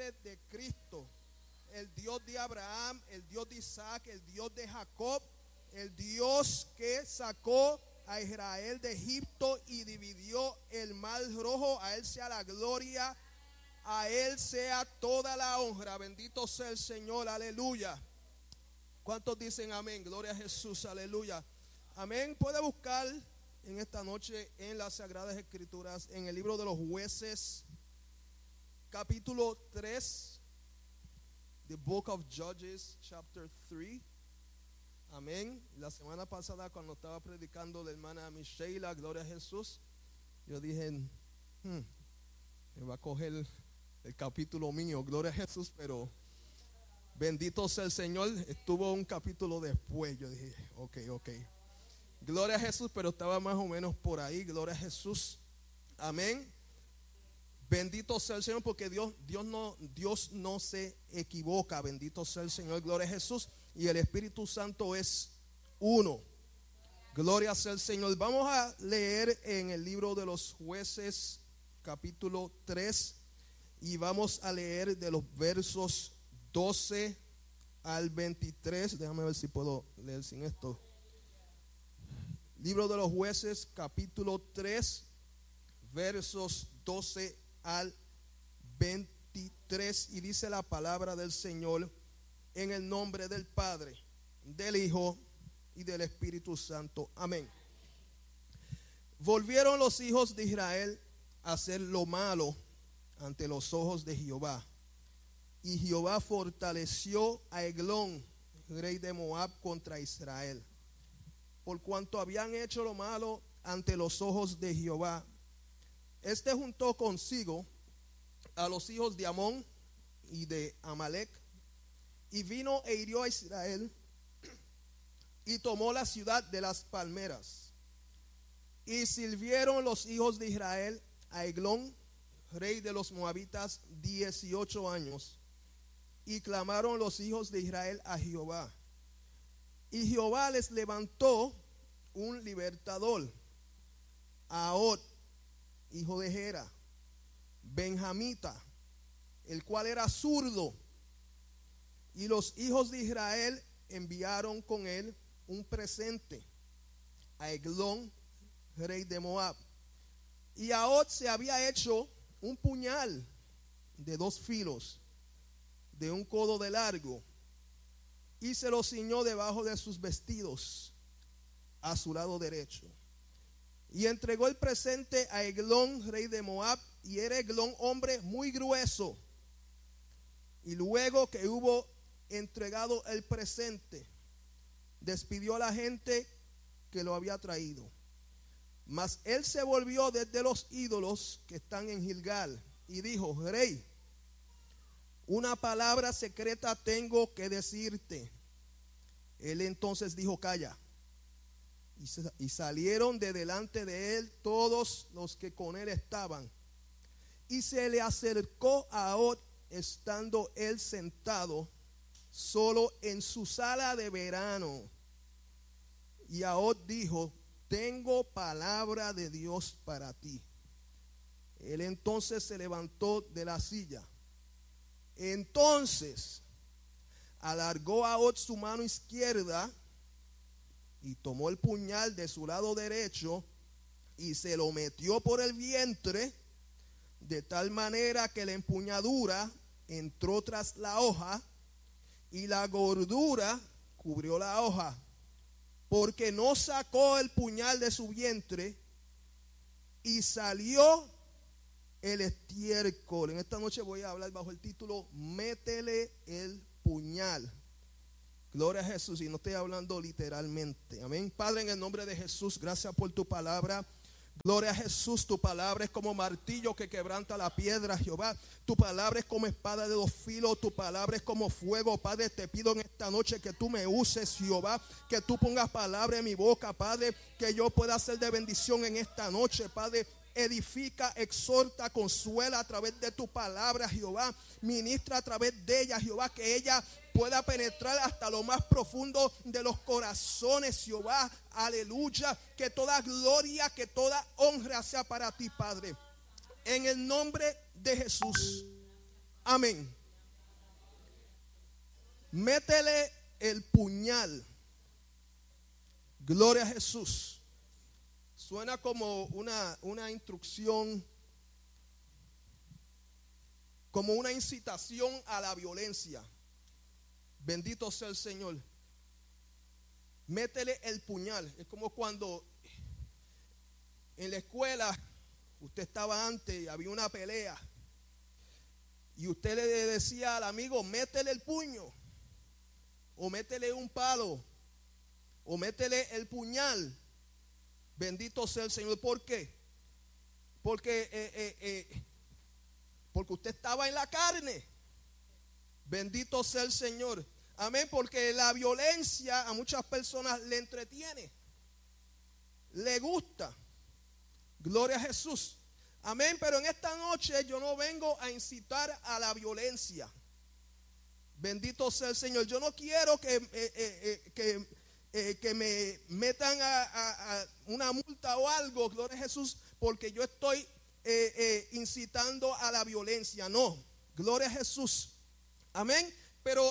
nombre de Cristo, el Dios de Abraham, el Dios de Isaac, el Dios de Jacob, el Dios que sacó a Israel de Egipto y dividió el mar rojo, a Él sea la gloria, a Él sea toda la honra. Bendito sea el Señor, aleluya. ¿Cuántos dicen amén? Gloria a Jesús, aleluya. Amén. Puede buscar en esta noche en las Sagradas Escrituras, en el libro de los Jueces, capítulo 3, the book of Judges, chapter 3. Amén. La semana pasada cuando estaba predicando la hermana Micheila, gloria a Jesús, yo dije, me va a coger el capítulo mío, gloria a Jesús, pero bendito sea el Señor, estuvo un capítulo después. Yo dije, ok. Gloria a Jesús, pero estaba más o menos por ahí, gloria a Jesús. Amén. Bendito sea el Señor, porque Dios no se equivoca. Bendito sea el Señor, gloria a Jesús. Y el Espíritu Santo es uno. Gloria sea el Señor. Vamos a leer en el libro de los Jueces, capítulo 3, y vamos a leer de los versos 12 al 23. Déjame ver si puedo leer sin esto. Libro de los Jueces, capítulo 3, versos 12 al 23. Y dice la palabra del Señor: en el nombre del Padre, del Hijo y del Espíritu Santo. Amén. Volvieron los hijos de Israel a hacer lo malo ante los ojos de Jehová. Y Jehová fortaleció a Eglón, rey de Moab, contra Israel, por cuanto habían hecho lo malo ante los ojos de Jehová. Este juntó consigo a los hijos de Amón y de Amalek, y vino e hirió a Israel, y tomó la ciudad de las palmeras. Y sirvieron los hijos de Israel a Eglón, rey de los moabitas, 18 años. Y clamaron los hijos de Israel a Jehová. Y Jehová les levantó un libertador, Ahod, hijo de Gera, benjamita, el cual era zurdo. Y los hijos de Israel enviaron con él un presente a Eglón, rey de Moab. Y Ahod se había hecho un puñal de 2 filos, de un codo de largo, y se lo ciñó debajo de sus vestidos a su lado derecho. Y entregó el presente a Eglón, rey de Moab, y era Eglón hombre muy grueso. Y luego que hubo entregado el presente, despidió a la gente que lo había traído. Mas él se volvió desde los ídolos que están en Gilgal y dijo: rey, una palabra secreta tengo que decirte. Él entonces dijo: calla. Y salieron de delante de él todos los que con él estaban. Y se le acercó a Ahod, estando él sentado solo en su sala de verano. Y Ahod dijo: tengo palabra de Dios para ti. Él entonces se levantó de la silla. Entonces alargó Ahod su mano izquierda y tomó el puñal de su lado derecho y se lo metió por el vientre, de tal manera que la empuñadura entró tras la hoja y la gordura cubrió la hoja, porque no sacó el puñal de su vientre, y salió el estiércol. En esta noche voy a hablar bajo el título: métele el puñal. Gloria a Jesús, y no estoy hablando literalmente. Amén. Padre, en el nombre de Jesús, gracias por tu palabra. Gloria a Jesús, tu palabra es como martillo que quebranta la piedra, Jehová. Tu palabra es como espada de 2 filos, tu palabra es como fuego. Padre, te pido en esta noche que tú me uses, Jehová, que tú pongas palabra en mi boca, Padre, que yo pueda ser de bendición en esta noche, Padre. Edifica, exhorta, consuela a través de tu palabra, Jehová. Ministra a través de ella, Jehová, que ella pueda penetrar hasta lo más profundo de los corazones, Jehová. Aleluya. Que toda gloria, que toda honra sea para ti, Padre. En el nombre de Jesús. Amén. Métele el puñal. Gloria a Jesús. Suena como una instrucción, como una incitación a la violencia. Bendito sea el Señor. Métele el puñal. Es como cuando en la escuela usted estaba antes y había una pelea y usted le decía al amigo, métele el puño, o métele un palo, o métele el puñal. Bendito sea el Señor. ¿Por qué? Porque usted estaba en la carne. Bendito sea el Señor. Amén. Porque la violencia a muchas personas le entretiene, le gusta. Gloria a Jesús. Amén. Pero en esta noche yo no vengo a incitar a la violencia. Bendito sea el Señor. Yo no quiero que me metan a una multa o algo, gloria a Jesús, porque yo estoy incitando a la violencia. No, gloria a Jesús. Amén. Pero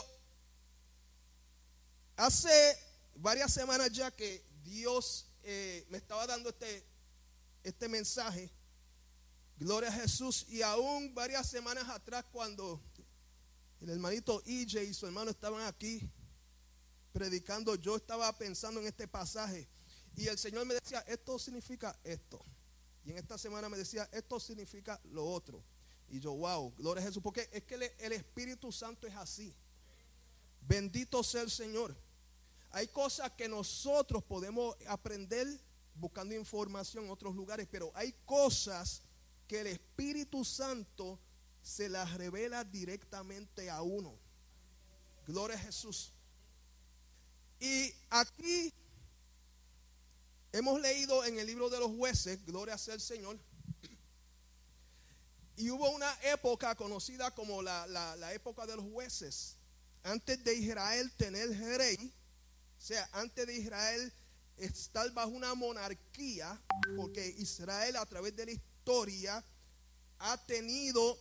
hace varias semanas ya que Dios me estaba dando este mensaje. Gloria a Jesús. Y aún varias semanas atrás, cuando el hermanito EJ y su hermano estaban aquí predicando, yo estaba pensando en este pasaje y el Señor me decía, esto significa esto, y en esta semana me decía, esto significa lo otro, y yo, wow, gloria a Jesús, porque es que el Espíritu Santo es así. Bendito sea el Señor. Hay cosas que nosotros podemos aprender buscando información en otros lugares, pero hay cosas que el Espíritu Santo se las revela directamente a uno. Gloria a Jesús. Y aquí hemos leído en el libro de los jueces, gloria sea el Señor, y hubo una época conocida como la época de los jueces. Antes de Israel tener rey, o sea, antes de Israel estar bajo una monarquía, porque Israel a través de la historia ha tenido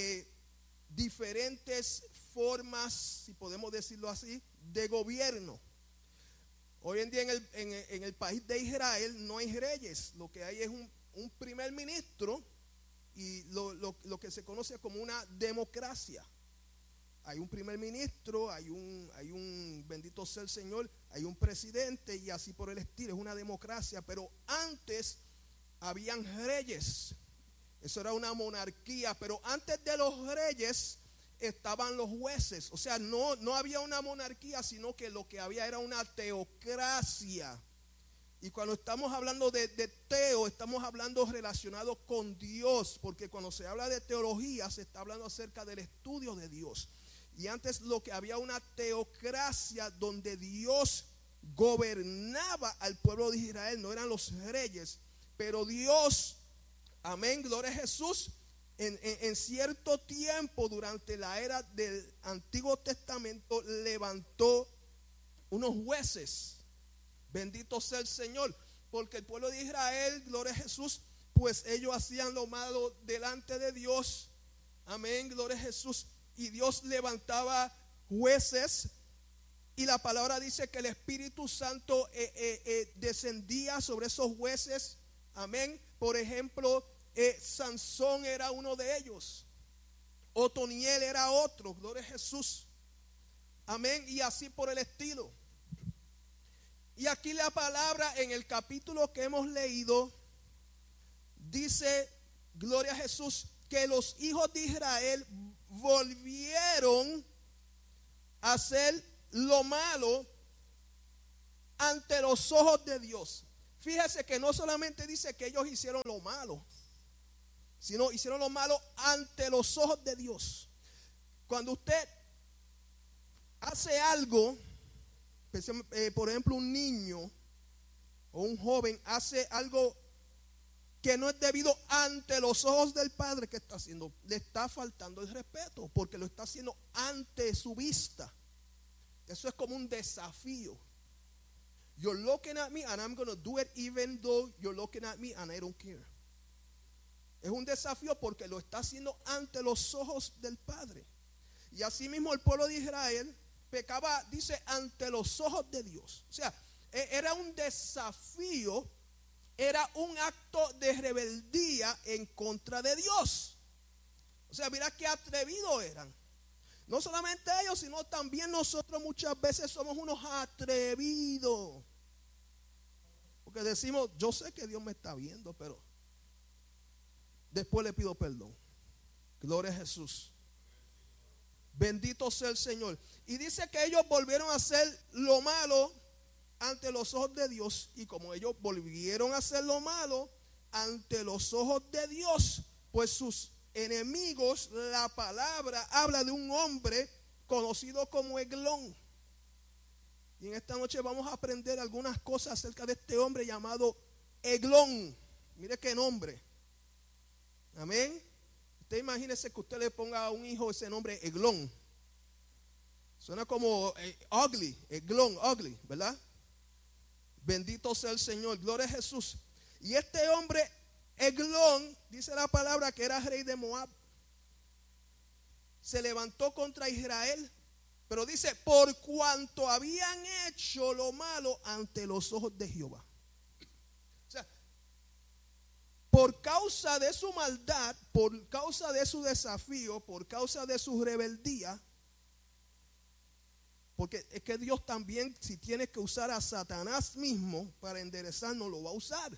diferentes formas, si podemos decirlo así, de gobierno. Hoy en día en el país de Israel no hay reyes, lo que hay es un primer ministro y lo que se conoce como una democracia. Hay un primer ministro, hay un bendito sea el Señor, hay un presidente y así por el estilo, es una democracia. Pero antes habían reyes, eso era una monarquía, pero antes de los reyes estaban los jueces. O sea, no había una monarquía, sino que lo que había era una teocracia. Y cuando estamos hablando de teo, estamos hablando relacionado con Dios, porque cuando se habla de teología se está hablando acerca del estudio de Dios. Y antes lo que había una teocracia donde Dios gobernaba al pueblo de Israel, no eran los reyes, pero Dios, amén, gloria a Jesús, en cierto tiempo durante la era del Antiguo Testamento levantó unos jueces. Bendito sea el Señor, porque el pueblo de Israel, gloria a Jesús, pues ellos hacían lo malo delante de Dios. Amén, gloria a Jesús. Y Dios levantaba jueces, y la palabra dice que el Espíritu Santo descendía sobre esos jueces. Amén. Por ejemplo, Sansón era uno de ellos, Otoniel era otro, gloria a Jesús. Amén. Y así por el estilo. Y aquí la palabra en el capítulo que hemos leído dice, gloria a Jesús, que los hijos de Israel volvieron a hacer lo malo ante los ojos de Dios. Fíjese que no solamente dice que ellos hicieron lo malo, sino hicieron lo malo ante los ojos de Dios. Cuando usted hace algo, por ejemplo un niño o un joven hace algo que no es debido ante los ojos del padre, que está haciendo, le está faltando el respeto, porque lo está haciendo ante su vista. Eso es como un desafío. You're looking at me and I'm going to do it even though you're looking at me and I don't care. Es un desafío porque lo está haciendo ante los ojos del Padre. Y así mismo el pueblo de Israel pecaba, dice, ante los ojos de Dios. O sea, era un desafío, era un acto de rebeldía en contra de Dios. O sea, mira qué atrevidos eran. No solamente ellos, sino también nosotros muchas veces somos unos atrevidos. Porque decimos, yo sé que Dios me está viendo, pero después le pido perdón. Gloria a Jesús. Bendito sea el Señor. Y dice que ellos volvieron a hacer lo malo ante los ojos de Dios. Y como ellos volvieron a hacer lo malo ante los ojos de Dios, pues sus enemigos, la palabra habla de un hombre conocido como Eglón. Y en esta noche vamos a aprender algunas cosas acerca de este hombre llamado Eglón. Mire qué nombre. Amén. Usted imagínese que usted le ponga a un hijo ese nombre Eglón. Suena como ugly, Eglón, ugly, ¿verdad? Bendito sea el Señor, gloria a Jesús. Y este hombre Eglón, dice la palabra que era rey de Moab, se levantó contra Israel, pero dice, por cuanto habían hecho lo malo ante los ojos de Jehová. O sea, por causa de su maldad, por causa de su desafío, por causa de su rebeldía, porque es que Dios también, si tiene que usar a Satanás mismo para enderezarnos, lo va a usar.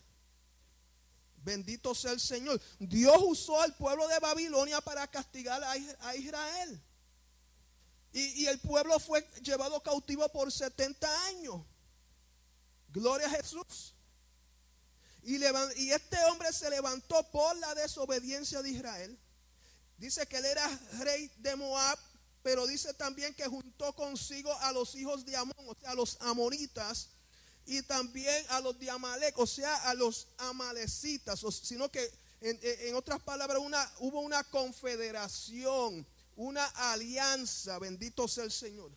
Bendito sea el Señor. Dios usó al pueblo de Babilonia para castigar a Israel. Y el pueblo fue llevado cautivo por 70 años. Gloria a Jesús. Y este hombre se levantó por la desobediencia de Israel. Dice que él era rey de Moab, pero dice también que juntó consigo a los hijos de Amón, o sea, a los amonitas, y también a los de Amalek, o sea, a los amalecitas, sino que en otras palabras hubo una confederación, una alianza, bendito sea el Señor.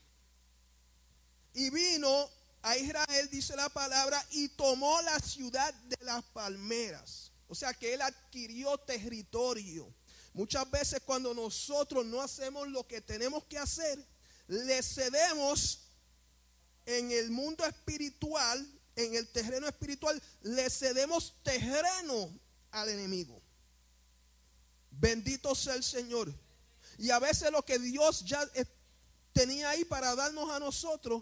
Y vino a Israel, dice la palabra, y tomó la ciudad de las palmeras, o sea que él adquirió territorio. Muchas veces cuando nosotros no hacemos lo que tenemos que hacer, le cedemos en el mundo espiritual, en el terreno espiritual, le cedemos terreno al enemigo. Bendito sea el Señor. Y a veces lo que Dios ya tenía ahí para darnos a nosotros,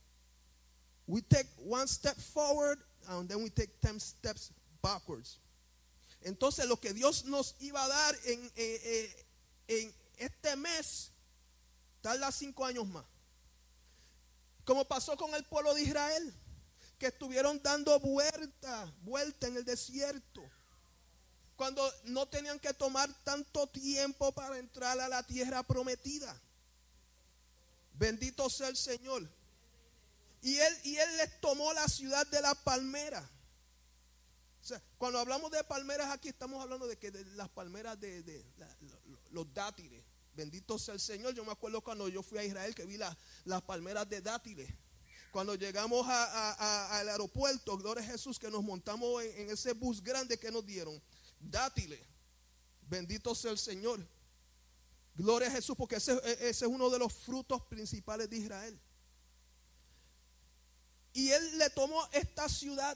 we take one step forward and then we take 10 steps backwards. Entonces lo que Dios nos iba a dar en este mes tarda 5 años más. Como pasó con el pueblo de Israel, que estuvieron dando vuelta en el desierto, cuando no tenían que tomar tanto tiempo para entrar a la tierra prometida. Bendito sea el Señor. Y él les tomó la ciudad de la palmera. O sea, cuando hablamos de palmeras aquí estamos hablando de las palmeras de los dátiles. Bendito sea el Señor. Yo me acuerdo cuando yo fui a Israel que vi las palmeras de dátiles. Cuando llegamos al aeropuerto, gloria a Jesús, que nos montamos en ese bus grande que nos dieron, dátiles. Bendito sea el Señor. Gloria a Jesús, porque ese es uno de los frutos principales de Israel. Y él le tomó esta ciudad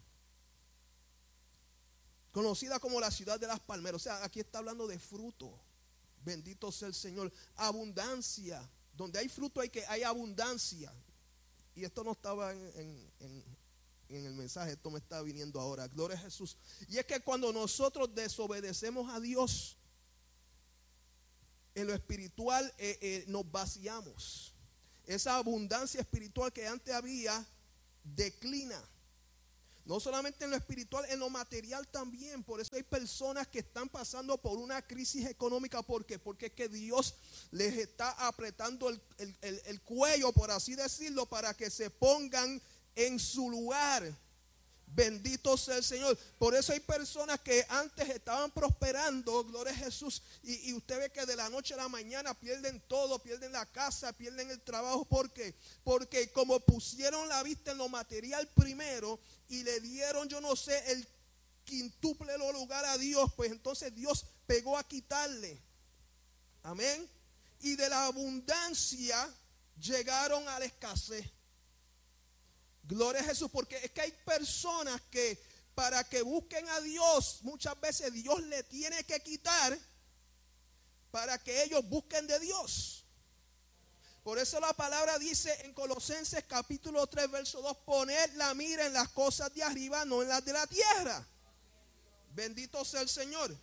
conocida como la ciudad de las palmeras. O sea, aquí está hablando de fruto. Bendito sea el Señor. Abundancia. Donde hay fruto hay abundancia. Y esto no estaba en el mensaje, esto me está viniendo ahora. Gloria a Jesús. Y es que cuando nosotros desobedecemos a Dios, en lo espiritual nos vaciamos. Esa abundancia espiritual que antes había declina. No solamente en lo espiritual, en lo material también. Por eso hay personas que están pasando por una crisis económica. ¿Por qué? Porque es que Dios les está apretando el cuello, por así decirlo, para que se pongan en su lugar. Bendito sea el Señor. Por eso hay personas que antes estaban prosperando, gloria a Jesús, y usted ve que de la noche a la mañana pierden todo, pierden la casa, pierden el trabajo. ¿Por qué? Porque como pusieron la vista en lo material primero y le dieron, yo no sé, quintuple lo lugar a Dios, pues entonces Dios pegó a quitarle. Amén. Y de la abundancia llegaron a la escasez. Gloria a Jesús, porque es que hay personas que para que busquen a Dios, muchas veces Dios le tiene que quitar para que ellos busquen de Dios. Por eso la palabra dice en Colosenses capítulo 3 verso 2, poned la mira en las cosas de arriba, no en las de la tierra. Bendito sea el Señor.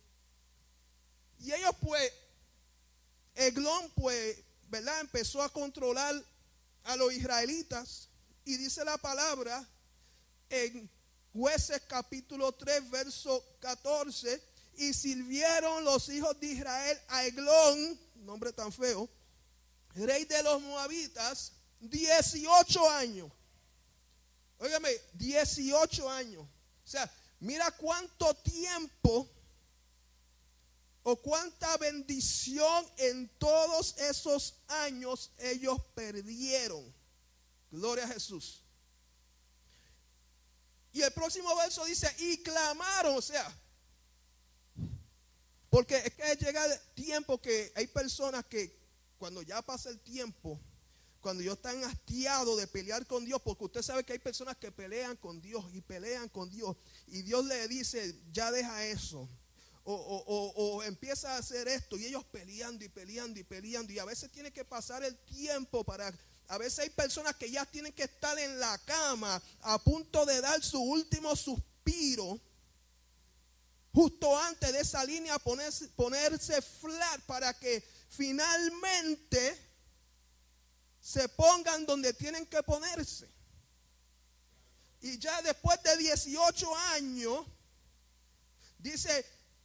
Y ellos pues, Eglón pues, ¿verdad? Empezó a controlar a los israelitas. Y dice la palabra en Jueces capítulo 3 verso 14, y sirvieron los hijos de Israel a Eglón, nombre tan feo, rey de los moabitas, 18 años. Óigame, 18 años. O sea, mira cuánto tiempo o cuánta bendición en todos esos años ellos perdieron. Gloria a Jesús. Y el próximo verso dice, y clamaron, o sea, porque es que llega el tiempo que hay personas que cuando ya pasa el tiempo, cuando ellos están hastiados de pelear con Dios, porque usted sabe que hay personas que pelean con Dios y pelean con Dios, y Dios le dice, ya deja eso. O empieza a hacer esto, y ellos peleando y peleando y peleando, y a veces tiene que pasar el tiempo para... A veces hay personas que ya tienen que estar en la cama a punto de dar su último suspiro, justo antes de esa línea ponerse flat para que finalmente se pongan donde tienen que ponerse. Y ya después de 18 años, dice,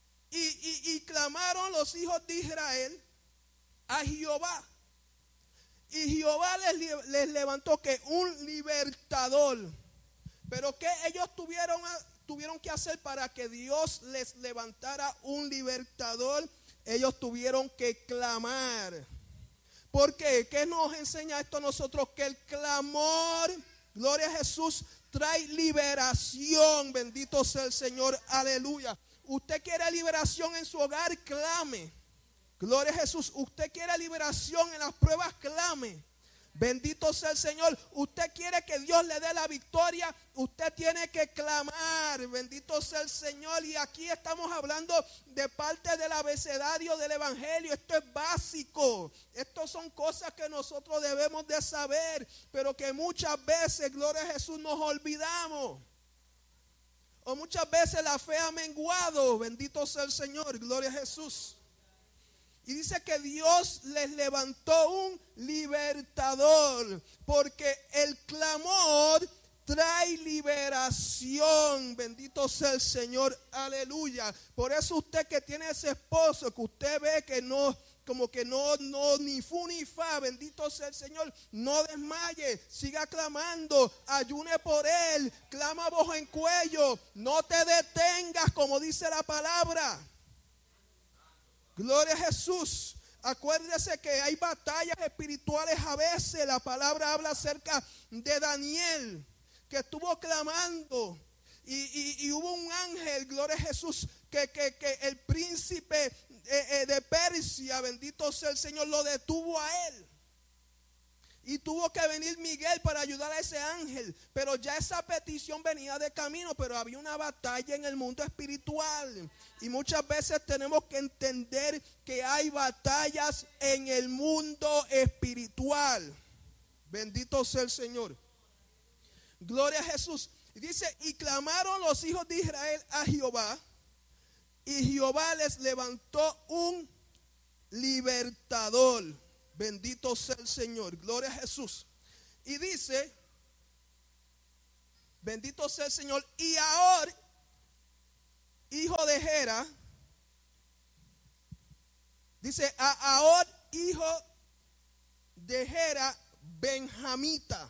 y clamaron los hijos de Israel a Jehová. Y Jehová les levantó que un libertador. Pero ¿qué ellos tuvieron que hacer para que Dios les levantara un libertador? Ellos tuvieron que clamar. ¿Por qué? ¿Qué nos enseña esto a nosotros? Que el clamor, gloria a Jesús, trae liberación. Bendito sea el Señor, aleluya. Usted quiere liberación en su hogar, clame. Gloria a Jesús. Usted quiere liberación en las pruebas, clame. Bendito sea el Señor. Usted quiere que Dios le dé la victoria, usted tiene que clamar. Bendito sea el Señor. Y aquí estamos hablando de parte del abecedario del evangelio. Esto es básico. Estas son cosas que nosotros debemos de saber, pero que muchas veces, gloria a Jesús, nos olvidamos. O muchas veces la fe ha menguado. Bendito sea el Señor. Gloria a Jesús. Y dice que Dios les levantó un libertador, porque el clamor trae liberación. Bendito sea el Señor, aleluya. Por eso usted que tiene ese esposo, que usted ve que no, como que no ni fu ni fa, bendito sea el Señor, no desmaye, siga clamando, ayune por él, clama voz en cuello, no te detengas, como dice la palabra. Gloria a Jesús. Acuérdese que hay batallas espirituales a veces. La palabra habla acerca de Daniel, que estuvo clamando y hubo un ángel, gloria a Jesús, que el príncipe de Persia, bendito sea el Señor, lo detuvo a él. Y tuvo que venir Miguel para ayudar a ese ángel. Pero ya esa petición venía de camino. Pero había una batalla en el mundo espiritual. Y muchas veces tenemos que entender que hay batallas en el mundo espiritual. Bendito sea el Señor. Gloria a Jesús. Y dice, y clamaron los hijos de Israel a Jehová. Y Jehová les levantó un libertador. Bendito sea el Señor, gloria a Jesús. Y dice, bendito sea el Señor. Y ahora, hijo de Gera, dice, ahora hijo de Gera, benjamita.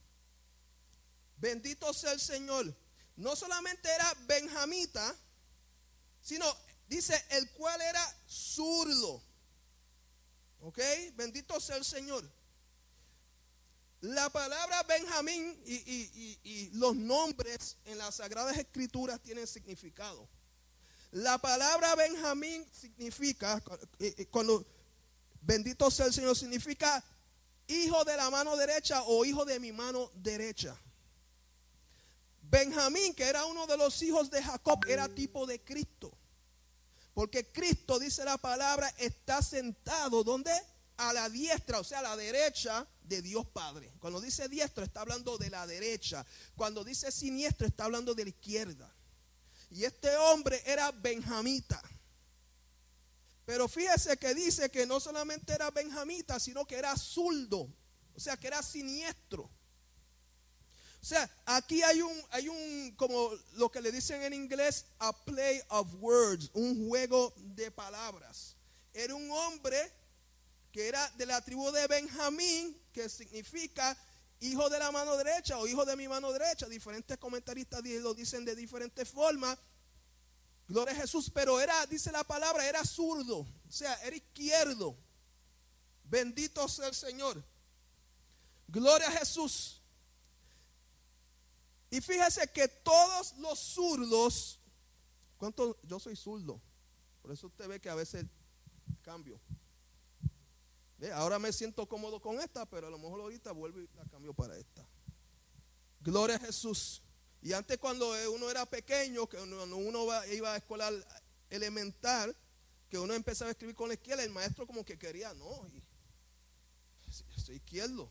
Bendito sea el Señor. No solamente era benjamita, sino dice, el cual era zurdo. Ok, bendito sea el Señor. La palabra Benjamín y los nombres en las Sagradas Escrituras tienen significado. La palabra Benjamín significa, cuando bendito sea el Señor, significa hijo de la mano derecha o hijo de mi mano derecha. Benjamín, que era uno de los hijos de Jacob, era tipo de Cristo. Porque Cristo, dice la palabra, está sentado, ¿dónde? A la diestra, o sea, a la derecha de Dios Padre. Cuando dice diestro, está hablando de la derecha. Cuando dice siniestro, está hablando de la izquierda. Y este hombre era benjamita. Pero fíjese que dice que no solamente era benjamita, sino que era zurdo. O sea, que era siniestro. O sea, aquí hay un, como lo que le dicen en inglés, a play of words, un juego de palabras. Era un hombre que era de la tribu de Benjamín, que significa hijo de la mano derecha o hijo de mi mano derecha. Diferentes comentaristas lo dicen de diferentes formas. Gloria a Jesús, pero era, dice la palabra, era zurdo, o sea, era izquierdo. Bendito sea el Señor. Gloria a Jesús. Y fíjese que todos los zurdos, ¿cuánto? Yo soy zurdo, por eso usted ve que a veces cambio. Ahora me siento cómodo con esta, pero a lo mejor ahorita vuelvo y la cambio para esta. Gloria a Jesús. Y antes, cuando uno era pequeño, que uno iba a escuela elemental, que uno empezaba a escribir con la izquierda, el maestro como que quería, no, soy izquierdo.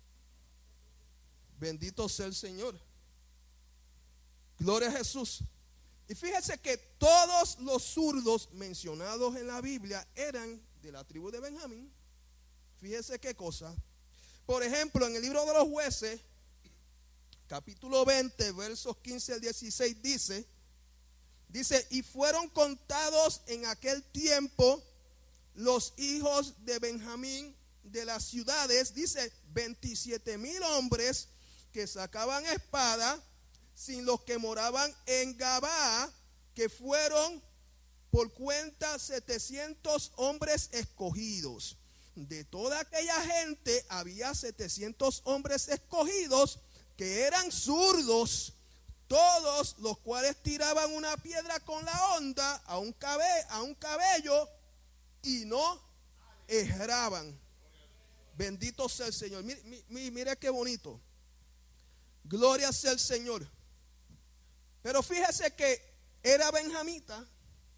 Bendito sea el Señor. Gloria a Jesús. Y fíjese que todos los zurdos mencionados en la Biblia eran de la tribu de Benjamín. Fíjese qué cosa. Por ejemplo, en el libro de los Jueces, capítulo 20, versos 15 al 16, dice, y fueron contados en aquel tiempo los hijos de Benjamín de las ciudades, dice, 27,000 hombres que sacaban espada, sin los que moraban en Gabaa, que fueron por cuenta 700 hombres escogidos. De toda aquella gente había 700 hombres escogidos que eran zurdos, todos los cuales tiraban una piedra con la honda a un cabello y no erraban. Bendito sea el Señor. Mire qué bonito. Gloria sea el Señor. Pero fíjese que era benjamita.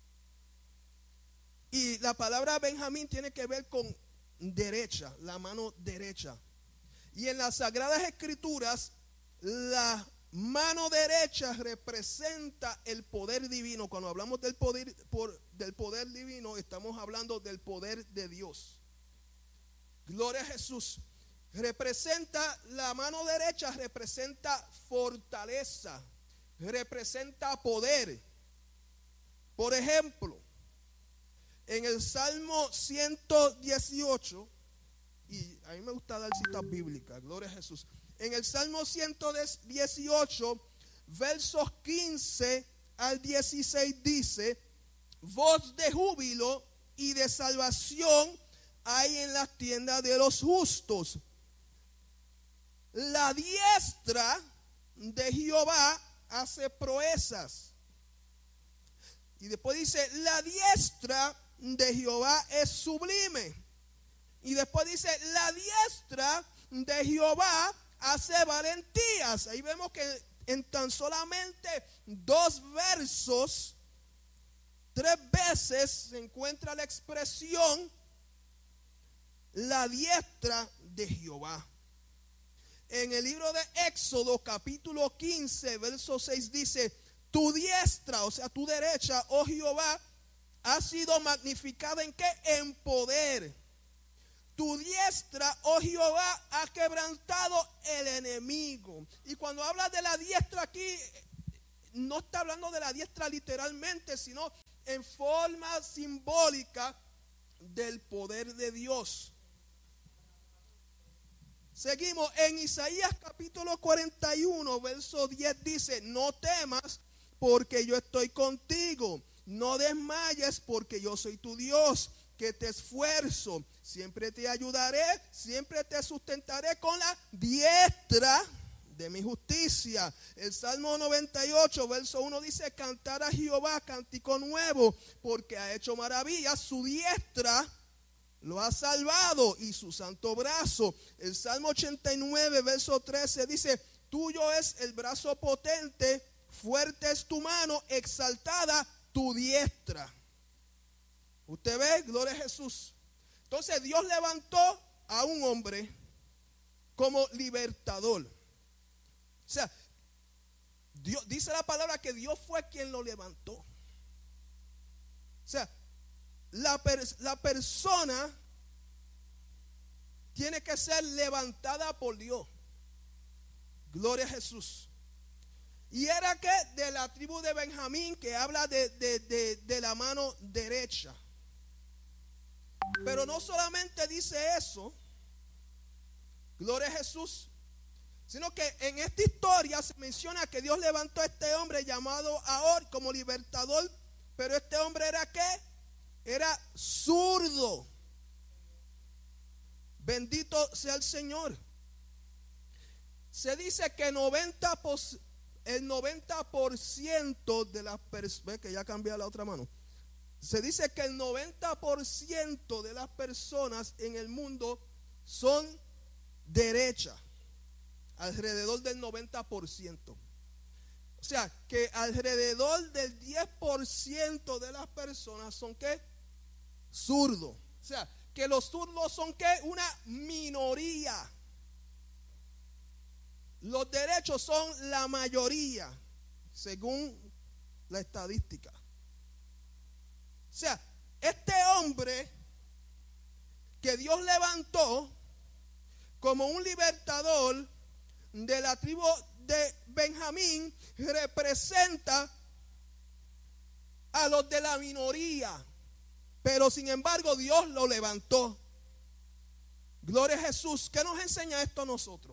Y la palabra Benjamín tiene que ver con derecha, la mano derecha. Y en las Sagradas Escrituras, la mano derecha representa el poder divino. Cuando hablamos del poder divino, estamos hablando del poder de Dios. Gloria a Jesús. Representa, la mano derecha representa fortaleza, representa poder. Por ejemplo, en el Salmo 118, y a mí me gusta dar citas bíblicas, gloria a Jesús. En el Salmo 118, versos 15 al 16 dice, voz de júbilo y de salvación hay en las tiendas de los justos. La diestra de Jehová hace proezas. Y después dice, la diestra de Jehová es sublime. Y después dice, la diestra de Jehová hace valentías. Ahí vemos que en tan solamente 2 versos, 3 veces se encuentra la expresión la diestra de Jehová. En el libro de Éxodo capítulo 15 verso 6 dice, tu diestra, o sea tu derecha, oh Jehová, ha sido magnificada ¿en qué? En poder. Tu diestra, oh Jehová, ha quebrantado el enemigo. Y cuando habla de la diestra aquí, no está hablando de la diestra literalmente, sino en forma simbólica del poder de Dios. Seguimos en Isaías capítulo 41, verso 10 dice, no temas porque yo estoy contigo, no desmayes porque yo soy tu Dios. que te esfuerzo, siempre te ayudaré, siempre te sustentaré con la diestra de mi justicia. El Salmo 98, verso 1 dice: cantar a Jehová cántico nuevo, porque ha hecho maravillas, su diestra lo ha salvado y su santo brazo. El Salmo 89, verso 13 dice: tuyo es el brazo potente, fuerte es tu mano, exaltada tu diestra. Usted ve, gloria a Jesús. Entonces Dios levantó a un hombre como libertador. O sea, Dios, dice la palabra que Dios fue quien lo levantó. O sea, la persona tiene que ser levantada por Dios. Gloria a Jesús. Y era que de la tribu de Benjamín, que habla de la mano derecha. Pero no solamente dice eso, gloria a Jesús, sino que en esta historia se menciona que Dios levantó a este hombre llamado Ahor como libertador. Pero este hombre era ¿qué? Era zurdo. Bendito sea el Señor. Se dice que el 90% de las personas, ve que ya cambié la otra mano. Se dice que el 90% de las personas en el mundo son derechas. Alrededor del 90%. O sea, que alrededor del 10% de las personas son ¿qué? Zurdos. O sea, que los zurdos son ¿qué? Una minoría. Los derechos son la mayoría, según la estadística. O sea, este hombre que Dios levantó como un libertador de la tribu de Benjamín representa a los de la minoría, pero sin embargo Dios lo levantó. Gloria a Jesús. ¿Qué nos enseña esto a nosotros?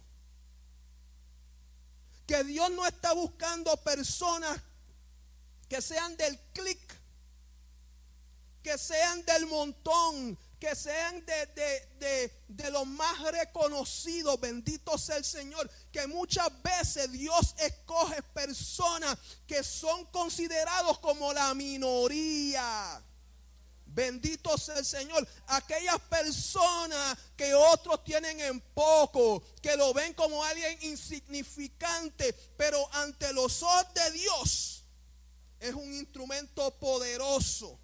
Que Dios no está buscando personas que sean del clic, que sean del montón, que sean de los más reconocidos. Bendito sea el Señor. Que muchas veces Dios escoge personas que son considerados como la minoría. Bendito sea el Señor. Aquellas personas que otros tienen en poco, que lo ven como alguien insignificante, pero ante los ojos de Dios es un instrumento poderoso.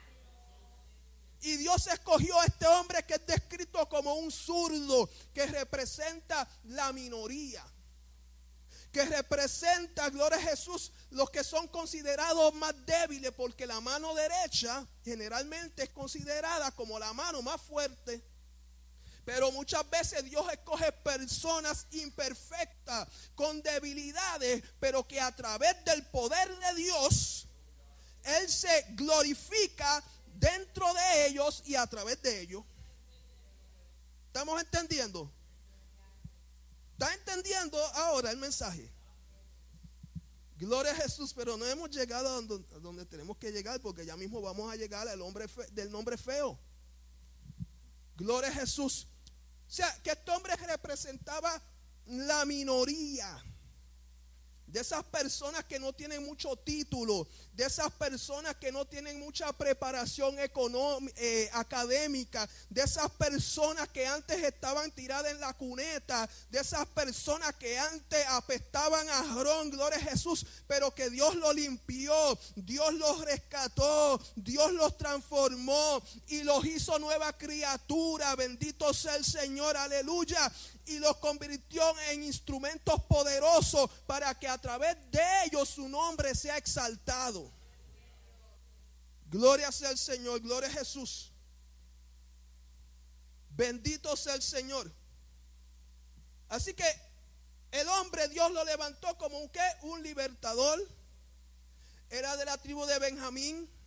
Y Dios escogió a este hombre que es descrito como un zurdo, que representa la minoría, que representa, gloria a Jesús, los que son considerados más débiles, porque la mano derecha generalmente es considerada como la mano más fuerte. Pero muchas veces Dios escoge personas imperfectas, con debilidades, pero que a través del poder de Dios, Él se glorifica dentro de ellos y a través de ellos. ¿Estamos entendiendo? ¿Está entendiendo ahora el mensaje? Gloria a Jesús, pero no hemos llegado a donde tenemos que llegar, porque ya mismo vamos a llegar al hombre del nombre feo. Gloria a Jesús. O sea, que este hombre representaba la minoría. De esas personas que no tienen mucho título, de esas personas que no tienen mucha preparación académica, de esas personas que antes estaban tiradas en la cuneta, de esas personas que antes apestaban a ron, gloria a Jesús, pero que Dios los limpió, Dios los rescató, Dios los transformó y los hizo nueva criatura. Bendito sea el Señor, aleluya. Y los convirtió en instrumentos poderosos para que a través de ellos su nombre sea exaltado. Gloria sea el Señor, gloria a Jesús. Bendito sea el Señor. Así que el hombre Dios lo levantó como un libertador. Era de la tribu de Benjamín.